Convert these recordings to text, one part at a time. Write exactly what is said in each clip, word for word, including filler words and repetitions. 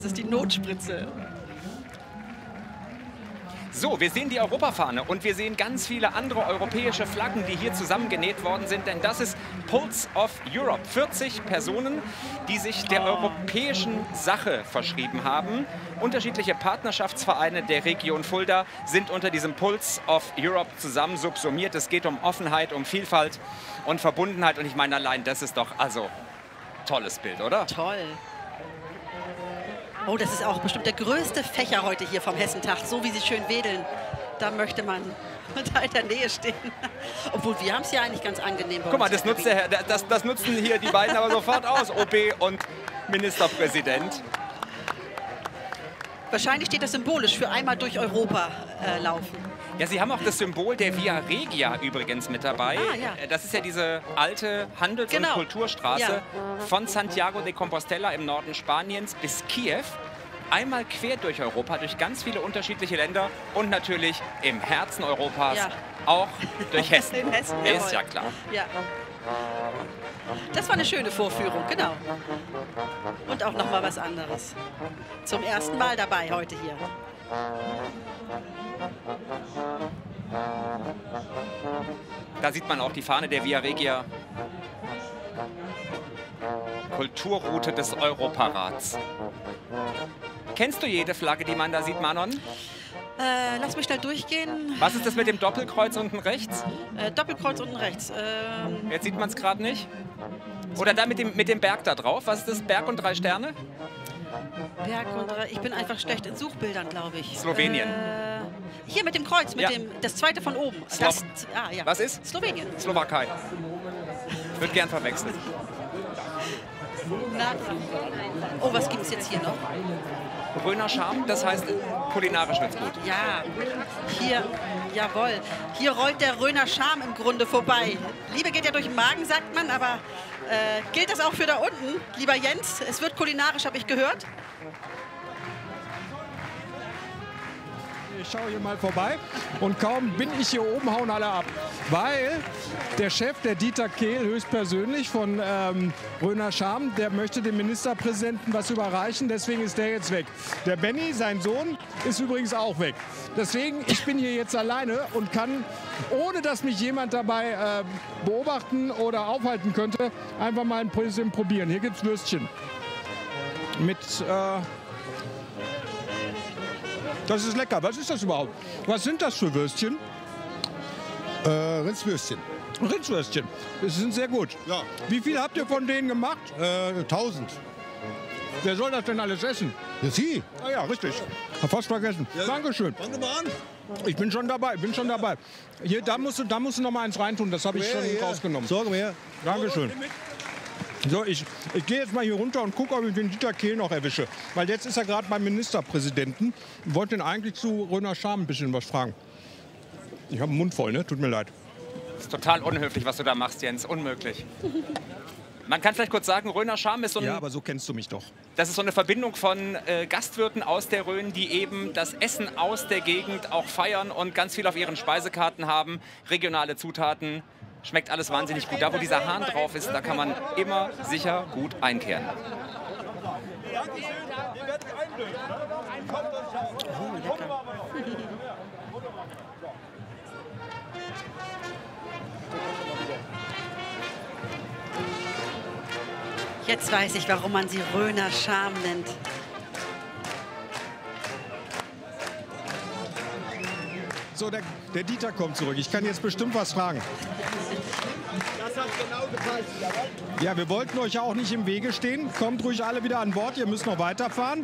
Das ist die Notspritze. So, wir sehen die Europafahne und wir sehen ganz viele andere europäische Flaggen, die hier zusammengenäht worden sind, denn das ist Pulse of Europe. vierzig Personen, die sich der europäischen Sache verschrieben haben. Unterschiedliche Partnerschaftsvereine der Region Fulda sind unter diesem Pulse of Europe zusammen subsumiert. Es geht um Offenheit, um Vielfalt und Verbundenheit und ich meine, allein das ist doch also tolles Bild, oder? Toll. Oh, das ist auch bestimmt der größte Fächer heute hier vom Hessentag, so wie sie schön wedeln. Da möchte man da in der Nähe stehen. Obwohl, wir haben es ja eigentlich ganz angenehm bei Guck mal, uns das, nutzt der, das, das nutzen hier die beiden aber sofort aus, O B und Ministerpräsident. Wahrscheinlich steht das symbolisch für einmal durch Europa äh, laufen. Ja, Sie haben auch das Symbol der Via Regia übrigens mit dabei. Ah, ja. Das ist ja diese alte Handels- Genau. und Kulturstraße Ja. von Santiago de Compostela im Norden Spaniens bis Kiew. Einmal quer durch Europa, durch ganz viele unterschiedliche Länder und natürlich im Herzen Europas, Ja. auch durch Hessen. In Hessen, Ist jawohl. ja klar. Ja. Das war eine schöne Vorführung, genau. Und auch noch mal was anderes. Zum ersten Mal dabei heute hier. Da sieht man auch die Fahne der Via Regia. Kulturroute des Europarats. Kennst du jede Flagge, die man da sieht, Manon? Äh, lass mich schnell durchgehen. Was ist das mit dem Doppelkreuz unten rechts? Äh, Doppelkreuz unten rechts. Ähm, Jetzt sieht man es gerade nicht. Oder da mit dem, mit dem Berg da drauf. Was ist das? Berg und drei Sterne? Berg und ich bin einfach schlecht in Suchbildern, glaube ich. Slowenien. Äh, hier mit dem Kreuz, mit Ja. dem das zweite von oben. Slo- Das, ah, ja. Was ist? Slowenien. Slowakei. Wird gern verwechselt. Na, oh, was gibt es jetzt hier noch? Röner Charme, das heißt kulinarisch wird's gut. Ja, hier, jawohl. Hier rollt der Röner Charme im Grunde vorbei. Liebe geht ja durch den Magen, sagt man, aber äh, gilt das auch für da unten, lieber Jens? Es wird kulinarisch, habe ich gehört. Ich schaue hier mal vorbei und kaum bin ich hier oben, hauen alle ab. Weil der Chef, der Dieter Kehl, höchstpersönlich von ähm, Röner Charme, der möchte dem Ministerpräsidenten was überreichen, deswegen ist der jetzt weg. Der Benny, sein Sohn, ist übrigens auch weg. Deswegen, ich bin hier jetzt alleine und kann, ohne dass mich jemand dabei äh, beobachten oder aufhalten könnte, einfach mal ein bisschen probieren. Hier gibt es Würstchen. Mit... Äh, Das ist lecker. Was ist das überhaupt? Was sind das für Würstchen? Äh, Rindswürstchen. Rindswürstchen. Das sind sehr gut. Ja. Wie viel habt ihr von denen gemacht? Äh, tausend. Wer soll das denn alles essen? Ja, Sie? Ah ja, richtig. Hab fast vergessen. Ja. Dankeschön. Fangen wir mal an. Ich bin schon dabei, bin schon dabei. Hier, da musst du, da musst du noch mal eins reintun. Das habe ich Ja, schon ja. rausgenommen. Sorge mehr. Dankeschön. So, ich, ich gehe jetzt mal hier runter und gucke, ob ich den Dieter Kehl noch erwische. Weil jetzt ist er gerade beim Ministerpräsidenten. Ich wollte ihn eigentlich zu Röner Charme ein bisschen was fragen. Ich habe den Mund voll, ne? Tut mir leid. Das ist total unhöflich, was du da machst, Jens. Unmöglich. Man kann vielleicht kurz sagen, Röner Charme ist so, ein, Ja, aber so kennst du mich doch. das ist so eine Verbindung von äh, Gastwirten aus der Rhön, die eben das Essen aus der Gegend auch feiern und ganz viel auf ihren Speisekarten haben. Regionale Zutaten. Schmeckt alles wahnsinnig gut. Da, wo dieser Hahn drauf ist, da kann man immer sicher gut einkehren. Oh, lecker. Jetzt weiß ich, warum man sie Röner Charme nennt. So, der, der Dieter kommt zurück. Ich kann jetzt bestimmt was fragen. Das hat genau gepasst. Ja, wir wollten euch ja auch nicht im Wege stehen. Kommt ruhig alle wieder an Bord. Ihr müsst noch weiterfahren.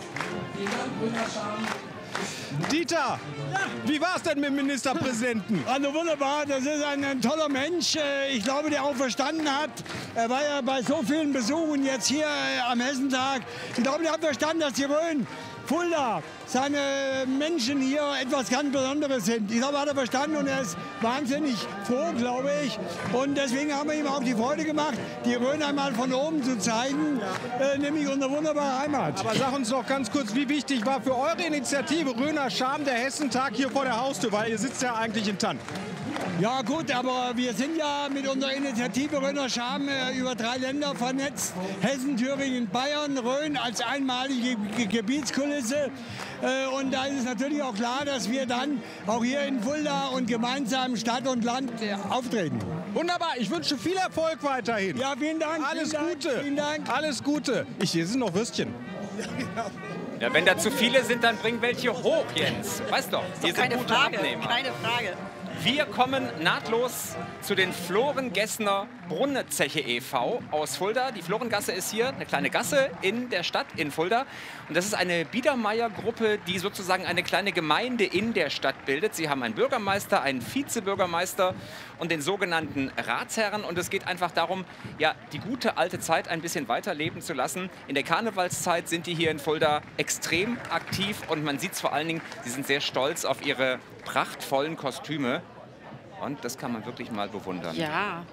Dieter, wie war es denn mit dem Ministerpräsidenten? Also wunderbar, das ist ein, ein toller Mensch. Äh, Ich glaube, der auch verstanden hat. Er war ja bei so vielen Besuchen jetzt hier äh, am Hessentag. Ich glaube, der hat verstanden, dass die Rhön, Fulda, seine Menschen hier etwas ganz Besonderes sind. Ich glaube, hat er verstanden und er ist wahnsinnig froh, glaube ich. Und deswegen haben wir ihm auch die Freude gemacht, die Rhön einmal von oben zu zeigen, äh, nämlich unsere wunderbare Heimat. Aber sag uns doch ganz kurz, wie wichtig war für eure Initiative Röner Charme der Hessentag hier vor der Haustür, weil ihr sitzt ja eigentlich in Tann. Ja gut, aber wir sind ja mit unserer Initiative Rhöner Scham äh, über drei Länder vernetzt. Hessen, Thüringen, Bayern, Rhön als einmalige Ge Gebietskulisse. Äh, und da ist es natürlich auch klar, dass wir dann auch hier in Fulda und gemeinsam Stadt und Land äh, auftreten. Wunderbar, ich wünsche viel Erfolg weiterhin. Ja, vielen Dank. Alles vielen Gute. Dank, vielen Dank. Alles Gute. Ich, hier sind noch Würstchen. Ja, wenn da zu viele sind, dann bring welche hoch, Jens. Weißt doch, Ist hier doch sind keine gute Frage, Abnehmer. keine Frage. Wir kommen nahtlos zu den Floren-Gessner Brunnezeche e V aus Fulda. Die Florengasse ist hier eine kleine Gasse in der Stadt in Fulda. Und das ist eine Biedermeier-Gruppe, die sozusagen eine kleine Gemeinde in der Stadt bildet. Sie haben einen Bürgermeister, einen Vizebürgermeister und den sogenannten Ratsherren. Und es geht einfach darum, ja, die gute alte Zeit ein bisschen weiterleben zu lassen. In der Karnevalszeit sind die hier in Fulda extrem aktiv. Und man sieht es vor allen Dingen, sie sind sehr stolz auf ihre prachtvollen Kostüme. Und das kann man wirklich mal bewundern. Ja.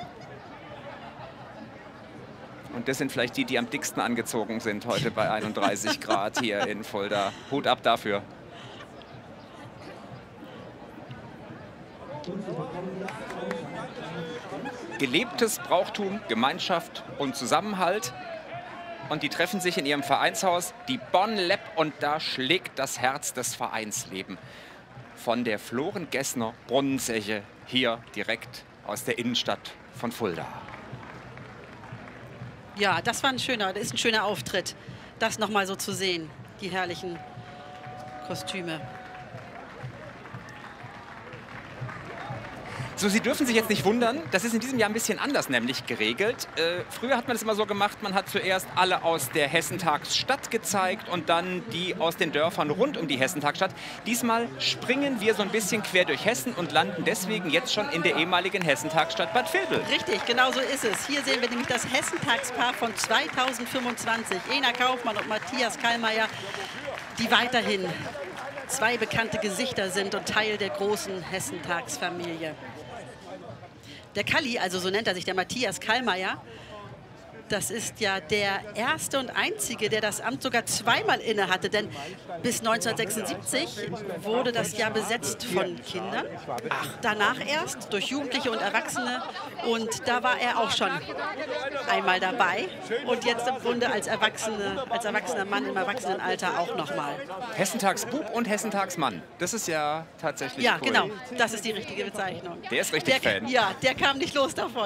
Und das sind vielleicht die, die am dicksten angezogen sind heute bei einunddreißig Grad hier in Fulda. Hut ab dafür. Gelebtes Brauchtum, Gemeinschaft und Zusammenhalt. Und die treffen sich in ihrem Vereinshaus, die Bonn Lab, und da schlägt das Herz des Vereinsleben. Von der Floren-Gessner Brunnenzeche hier direkt aus der Innenstadt von Fulda. Ja, das war ein schöner, das ist ein schöner Auftritt, das noch mal so zu sehen, die herrlichen Kostüme. So, Sie dürfen sich jetzt nicht wundern, das ist in diesem Jahr ein bisschen anders nämlich geregelt. Äh, früher hat man das immer so gemacht, man hat zuerst alle aus der Hessentagsstadt gezeigt und dann die aus den Dörfern rund um die Hessentagsstadt. Diesmal springen wir so ein bisschen quer durch Hessen und landen deswegen jetzt schon in der ehemaligen Hessentagsstadt Bad Vilbel. Richtig, genau so ist es. Hier sehen wir nämlich das Hessentagspaar von zweitausendfünfundzwanzig. Ena Kaufmann und Matthias Kallmeier, die weiterhin zwei bekannte Gesichter sind und Teil der großen Hessentagsfamilie. Der Kalli, also so nennt er sich, der Matthias Kallmeier, das ist ja der erste und einzige, der das Amt sogar zweimal inne hatte. Denn bis neunzehnhundertsechsundsiebzig wurde das ja besetzt von Kindern. Ach, danach erst durch Jugendliche und Erwachsene. Und da war er auch schon einmal dabei. Und jetzt im Grunde als, Erwachsene, als erwachsener Mann im Erwachsenenalter auch nochmal. Hessentagsbub und Hessentagsmann. Das ist ja tatsächlich Ja, cool. genau. Das ist die richtige Bezeichnung. Der ist richtig der, Fan. Ja, der kam nicht los davon.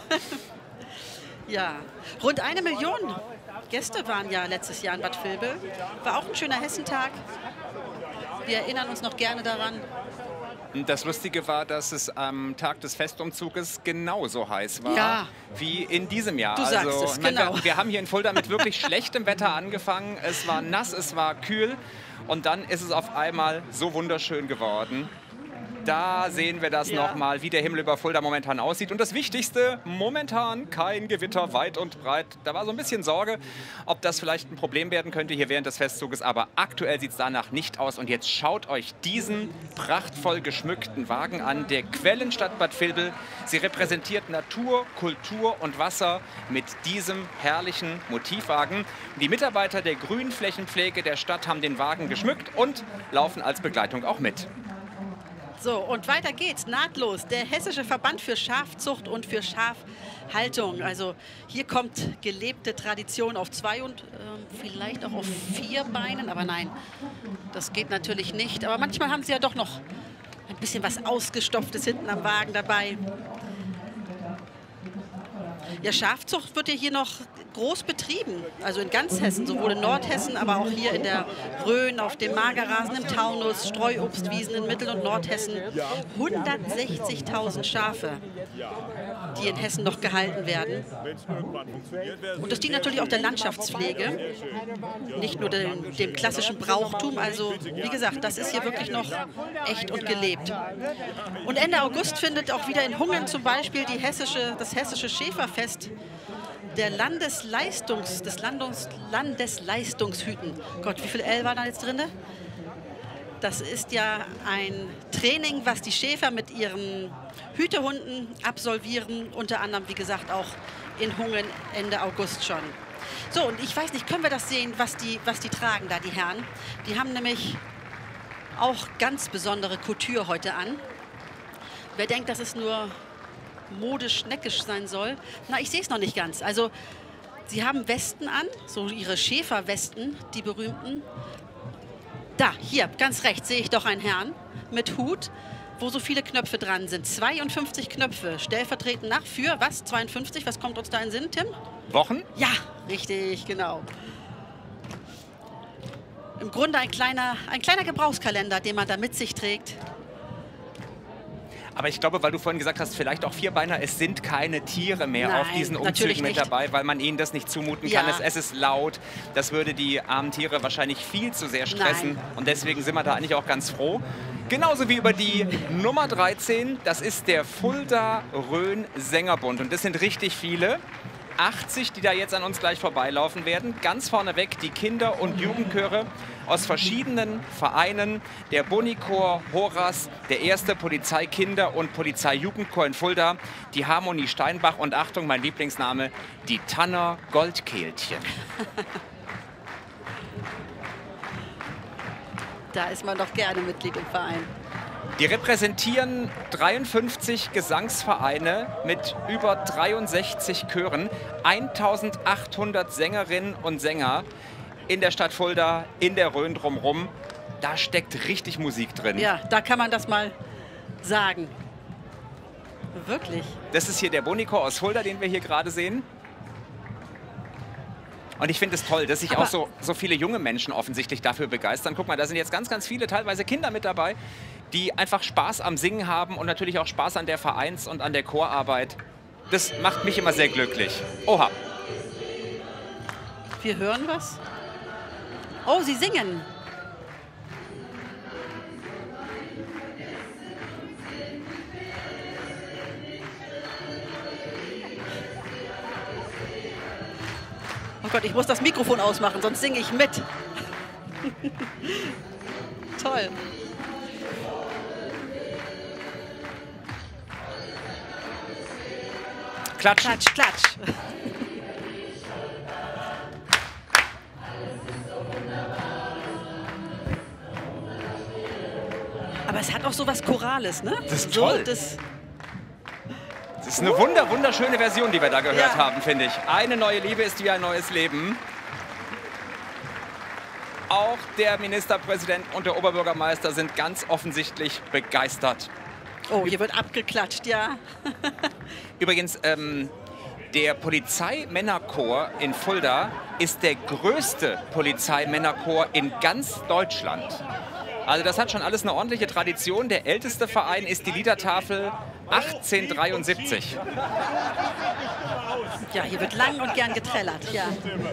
Ja, rund eine Million Gäste waren ja letztes Jahr in Bad Vilbel. War auch ein schöner Hessentag. Wir erinnern uns noch gerne daran. Das Lustige war, dass es am Tag des Festumzuges genauso heiß war Ja. wie in diesem Jahr. Du sagst also, es, nein, genau. wir, wir haben hier in Fulda mit wirklich schlechtem Wetter angefangen. Es war nass, es war kühl und dann ist es auf einmal so wunderschön geworden. Da sehen wir das Ja. nochmal, wie der Himmel über Fulda momentan aussieht. Und das Wichtigste, momentan kein Gewitter weit und breit. Da war so ein bisschen Sorge, ob das vielleicht ein Problem werden könnte hier während des Festzuges. Aber aktuell sieht es danach nicht aus. Und jetzt schaut euch diesen prachtvoll geschmückten Wagen an. Der Quellenstadt Bad Vilbel. Sie repräsentiert Natur, Kultur und Wasser mit diesem herrlichen Motivwagen. Die Mitarbeiter der Grünflächenpflege der Stadt haben den Wagen geschmückt und laufen als Begleitung auch mit. So, und weiter geht's, nahtlos. Der Hessische Verband für Schafzucht und für Schafhaltung. Also hier kommt gelebte Tradition auf zwei und äh, vielleicht auch auf vier Beinen. Aber nein, das geht natürlich nicht. Aber manchmal haben sie ja doch noch ein bisschen was Ausgestopftes hinten am Wagen dabei. Ja, Schafzucht wird ja hier noch groß betrieben, also in ganz Hessen, sowohl in Nordhessen, aber auch hier in der Rhön, auf dem Magerrasen, im Taunus, Streuobstwiesen in Mittel- und Nordhessen. hundertsechzigtausend Schafe, die in Hessen noch gehalten werden. Und das dient natürlich auch der Landschaftspflege, nicht nur dem, dem klassischen Brauchtum. Also wie gesagt, das ist hier wirklich noch echt und gelebt. Und Ende August findet auch wieder in Hungen zum Beispiel die hessische, das hessische Schäferfest der Landesleistungs, des Landes, Landesleistungshüten. Gott, wie viel L war da jetzt drin? Das ist ja ein Training, was die Schäfer mit ihren Hütehunden absolvieren. Unter anderem, wie gesagt, auch in Hungen Ende August schon. So, und ich weiß nicht, können wir das sehen, was die, was die tragen da, die Herren? Die haben nämlich auch ganz besondere Couture heute an. Wer denkt, dass es nur modisch-neckisch sein soll, na, ich sehe es noch nicht ganz. Also, sie haben Westen an, so ihre Schäferwesten, die berühmten. Da, hier, ganz rechts sehe ich doch einen Herrn mit Hut, wo so viele Knöpfe dran sind. zweiundfünfzig Knöpfe, stellvertretend nach für, was, zweiundfünfzig? Was kommt uns da in den Sinn, Tim? Wochen? Ja, richtig, genau. Im Grunde ein kleiner, ein kleiner Gebrauchskalender, den man da mit sich trägt. Aber ich glaube, weil du vorhin gesagt hast, vielleicht auch Vierbeiner, es sind keine Tiere mehr Nein, auf diesen natürlich Umzügen mit nicht. dabei, weil man ihnen das nicht zumuten Ja. kann. Es, es ist laut, das würde die armen Tiere wahrscheinlich viel zu sehr stressen. Nein. Und deswegen sind wir da eigentlich auch ganz froh. Genauso wie über die Nummer dreizehn, das ist der Fulda Rhön Sängerbund. Und das sind richtig viele. achtzig, die da jetzt an uns gleich vorbeilaufen werden. Ganz vorneweg die Kinder- und Jugendchöre aus verschiedenen Vereinen. Der Bonichor Horas, der erste Polizeikinder- und Polizeijugendchor in Fulda, die Harmonie Steinbach und Achtung, mein Lieblingsname, die Tanner Goldkehlchen. Da ist man doch gerne Mitglied im Verein. Die repräsentieren dreiundfünfzig Gesangsvereine mit über dreiundsechzig Chören, eintausendachthundert Sängerinnen und Sänger in der Stadt Fulda, in der Rhön drumherum. Da steckt richtig Musik drin. Ja, da kann man das mal sagen. Wirklich. Das ist hier der Bonichor aus Fulda, den wir hier gerade sehen. Und ich finde es toll, dass sich Aber auch so, so viele junge Menschen offensichtlich dafür begeistern. Guck mal, da sind jetzt ganz, ganz viele, teilweise Kinder mit dabei, die einfach Spaß am Singen haben und natürlich auch Spaß an der Vereins- und an der Chorarbeit. Das macht mich immer sehr glücklich. Oha. Wir hören was. Oh, sie singen. Oh Gott, ich muss das Mikrofon ausmachen, sonst singe ich mit. Toll. Klatschen. Klatsch, klatsch. Aber es hat auch so was Chorales, ne? Das ist so, toll. Das, Das ist eine wunder, wunderschöne Version, die wir da gehört Ja. haben, finde ich. Eine neue Liebe ist wie ein neues Leben. Auch der Ministerpräsident und der Oberbürgermeister sind ganz offensichtlich begeistert. oh, hier wird abgeklatscht, ja. Übrigens, ähm, der Polizeimännerchor in Fulda ist der größte Polizeimännerchor in ganz Deutschland. Also das hat schon alles eine ordentliche Tradition. Der älteste Verein ist die Liedertafel achtzehnhundertdreiundsiebzig. Ja, hier wird lang und gern getrellert, ja.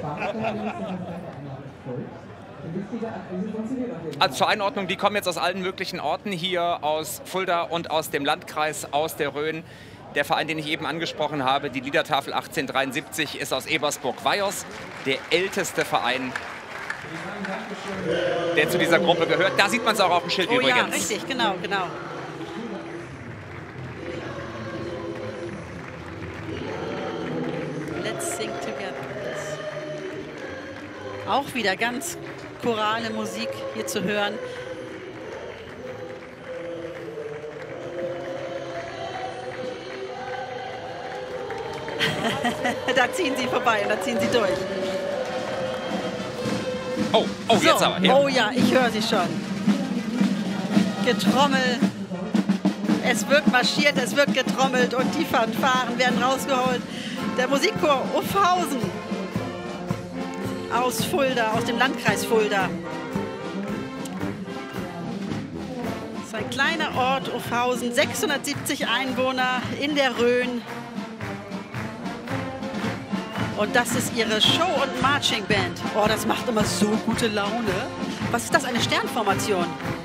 Also zur Einordnung, die kommen jetzt aus allen möglichen Orten hier, aus Fulda und aus dem Landkreis, aus der Rhön. Der Verein, den ich eben angesprochen habe, die Liedertafel achtzehnhundertdreiundsiebzig, ist aus Ebersburg-Weyers, der älteste Verein, der zu dieser Gruppe gehört. Da sieht man es auch auf dem Schild Oh übrigens. ja, richtig, genau, genau. Let's sing together. Auch wieder ganz chorale Musik hier zu hören. Da ziehen sie vorbei und da ziehen sie durch. Oh, oh, jetzt So, aber. Hier. oh ja, ich höre sie schon. Getrommel. Es wird marschiert, es wird getrommelt und die Fanfaren werden rausgeholt. Der Musikchor Uffhausen aus Fulda, aus dem Landkreis Fulda. Das ist ein kleiner Ort, Uffhausen, sechshundertsiebzig Einwohner in der Rhön. Und das ist ihre Show- und Marching Band. Oh, das macht immer so gute Laune. Was ist das, eine Sternformation?